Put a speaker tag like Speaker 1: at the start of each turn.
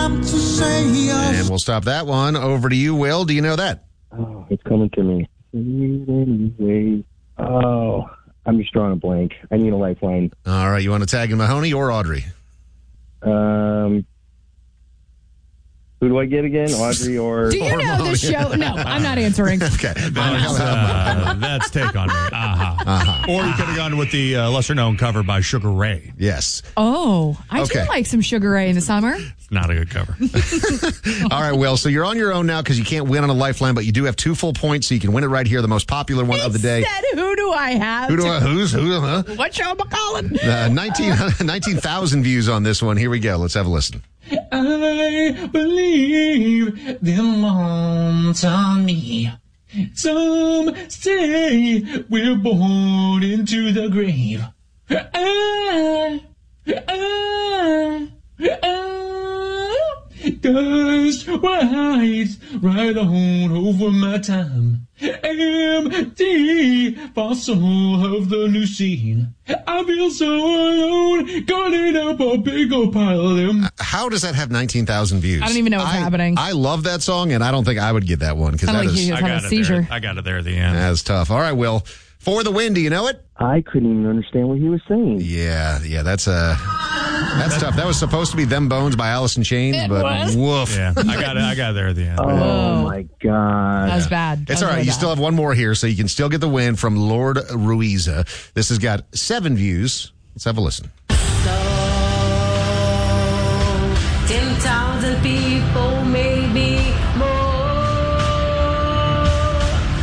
Speaker 1: And we'll stop that one. Over to you, Will. Do you know that?
Speaker 2: Oh, it's coming to me. Anyway. Oh, I'm just drawing a blank. I need a lifeline.
Speaker 1: All right, you want to tag in Mahoney or Audrey?
Speaker 2: Who do I get again? Audrey or...
Speaker 3: Do you know the show? No, I'm not answering.
Speaker 1: Okay.
Speaker 4: That's Take On Me. Or you could have gone with the lesser-known cover by Sugar Ray.
Speaker 1: Yes.
Speaker 3: Oh, I
Speaker 1: Okay.
Speaker 3: do like some Sugar Ray in the summer.
Speaker 4: It's not a good cover.
Speaker 1: All right, Will. So you're on your own now because you can't win on a lifeline, but you do have 2 full points, so you can win it right here, the most popular one of the day.
Speaker 3: Said, who do I have?
Speaker 1: Who?
Speaker 3: What show am I calling?
Speaker 1: 19,000 views on this one. Here we go. Let's have a listen.
Speaker 5: I believe the alarms on me. Some say we're born into the grave. Dust rides right on over my time. Empty fossil of the new scene. I feel so alone, guarding up a big old pile of them.
Speaker 1: How does that have 19,000 views?
Speaker 3: I don't even know what's happening.
Speaker 1: I love that song, and I don't think I would get that one because
Speaker 3: Sounded
Speaker 1: that
Speaker 3: like
Speaker 1: is
Speaker 3: he was having a seizure.
Speaker 4: I got it there at the end.
Speaker 1: that's tough. All right, Will. For the win, do you know it?
Speaker 2: I couldn't even understand what he was saying.
Speaker 1: Yeah, that's tough. That was supposed to be Them Bones by Alice in Chains, but woof.
Speaker 4: Yeah, I got it there at the end.
Speaker 2: Oh, my God.
Speaker 3: That was bad.
Speaker 1: It's all right. You still have one more here, so you can still get the win from Lord Ruiza. This has got 7 views. Let's have a listen.
Speaker 6: 10,000 people